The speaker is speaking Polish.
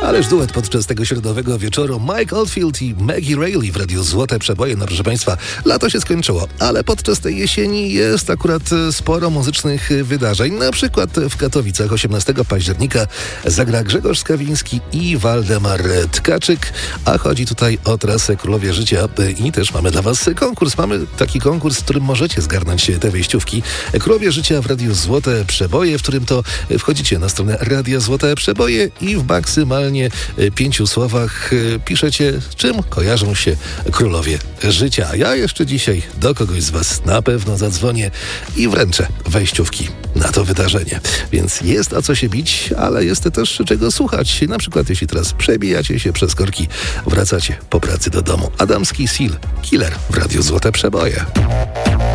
Ależ duet podczas tego środowego wieczoru. Mike Oldfield i Maggie Reilly w Radiu Złote Przeboje. No proszę Państwa, lato się skończyło, ale podczas tej jesieni jest akurat sporo muzycznych wydarzeń. Na przykład w Katowicach 18 października zagra Grzegorz Skawiński i Waldemar Tkaczyk, a chodzi tutaj o trasę Królowie Życia i też mamy dla Was konkurs. Mamy taki konkurs, w którym możecie zgarnąć te wejściówki. Królowie Życia w Radiu Złote Przeboje, w którym to wchodzicie na stronę Radia Złote Przeboje i w maksymalnie 5 słowach piszecie, czym kojarzą się Królowie Życia. A ja jeszcze dzisiaj do kogoś z Was na pewno zadzwonię i wręczę wejściówki na to wydarzenie. Więc jest o co się bić, ale jest też czego słuchać. Na przykład jeśli teraz przebijacie się przez korki, wracacie po pracy do domu. Adamski Seal, Killer w Radiu Złote Przeboje.